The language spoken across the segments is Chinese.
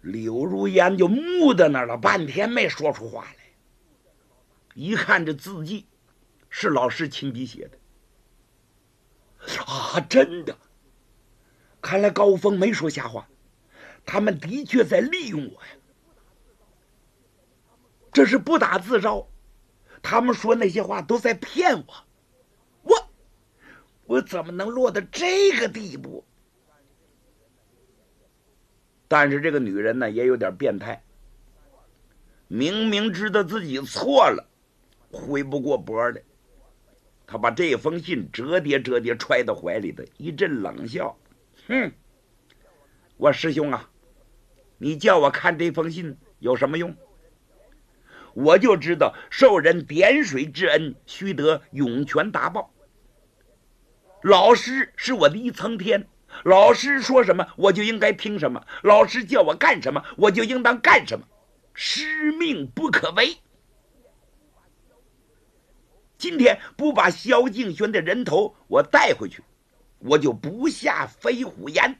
柳如烟就木在那儿了，半天没说出话来。一看这字迹是老师亲笔写的啊，真的！看来高峰没说瞎话，他们的确在利用我呀。这是不打自招，他们说那些话都在骗我，我怎么能落到这个地步？但是这个女人呢，也有点变态，明明知道自己错了，回不过脖来，她把这封信折叠折叠揣到怀里的，一阵冷笑：“我师兄啊，你叫我看这封信有什么用？我就知道受人点水之恩，须得涌泉答报。老师是我的一层天，老师说什么我就应该听什么，老师叫我干什么我就应当干什么，师命不可违。今天不把萧敬轩的人头我带回去，我就不下飞虎岩。”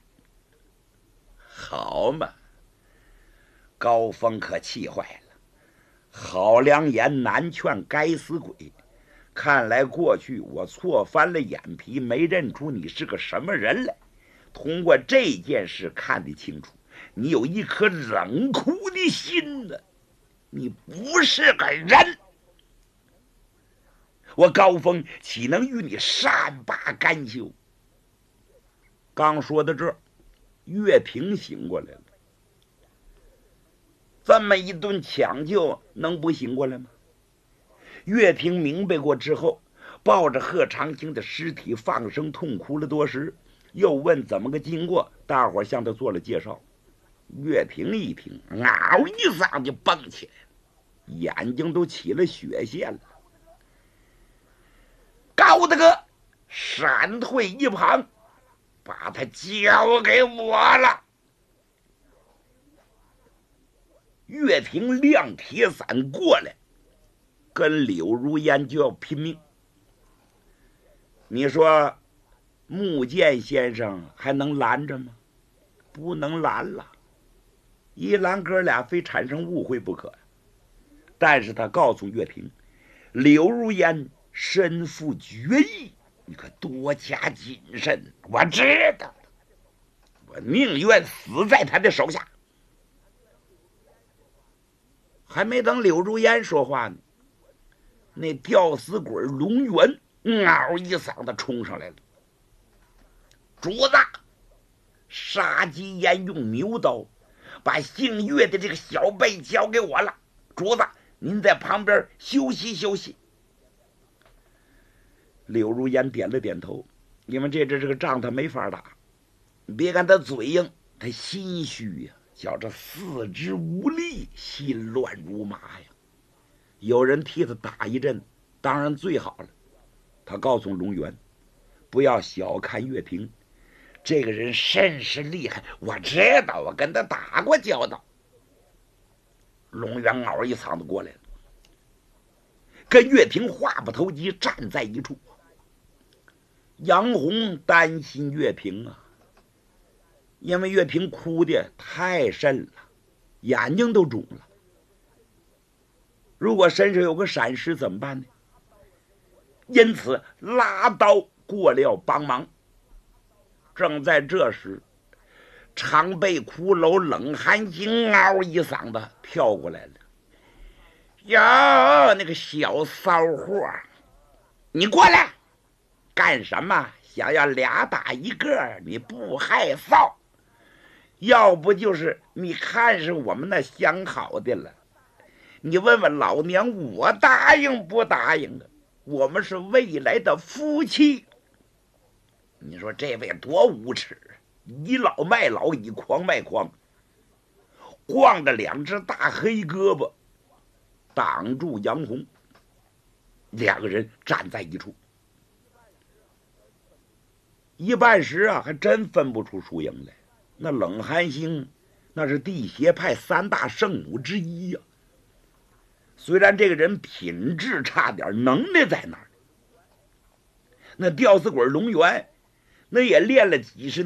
好嘛，高峰可气坏了。好良言难劝该死鬼，看来过去我错翻了眼皮，没认出你是个什么人来。通过这件事看得清楚，你有一颗冷酷的心呢，你不是个人。我高峰岂能与你善罢甘休？刚说到这儿，岳平醒过来了。这么一顿抢救，能不醒过来吗？岳平明白过之后，抱着贺长兴的尸体放声痛哭了多时，又问怎么个经过，大伙向他做了介绍。岳平一听，嗷一嗓就蹦起来了，眼睛都起了血线了。高大哥闪退一旁，把他交给我了。岳平亮铁伞过来，跟柳如烟就要拼命。你说木剑先生还能拦着吗？不能拦了，一拦哥俩非产生误会不可。但是他告诉岳平，柳如烟身负绝艺，你可多加谨慎。我知道，我宁愿死在他的手下。还没等柳如烟说话呢，那吊死鬼龙源嗷一嗓子冲上来了。主子，杀鸡焉用牛刀，把姓岳的这个小辈交给我了。主子，您在旁边休息休息。柳如烟点了点头，因为这个仗他没法打。你别看他嘴硬，他心虚呀，叫这四肢无力，心乱如麻呀。有人替他打一阵，当然最好了。他告诉龙源，不要小看岳平，这个人甚是厉害，我知道，我跟他打过交道。龙源嗷一嗓子过来了，跟岳平话不投机，站在一处。杨红担心岳平啊，因为岳平哭的太甚了，眼睛都肿了。如果身上有个闪失怎么办呢？因此拉刀过料帮忙。正在这时，常备骷髅冷寒星嗷一嗓子跳过来了。哟，那个小骚货，你过来干什么？想要俩打一个，你不害臊？要不就是你看上我们那相好的了，你问问老娘，我答应不答应啊？我们是未来的夫妻。你说这位多无耻，倚老卖老，以狂卖狂，晃着两只大黑胳膊挡住杨红，两个人站在一处。一半时啊，还真分不出输赢来。那冷寒星那是地邪派三大圣母之一呀。虽然这个人品质差点，能耐在哪儿？那吊死鬼龙源那也练了几十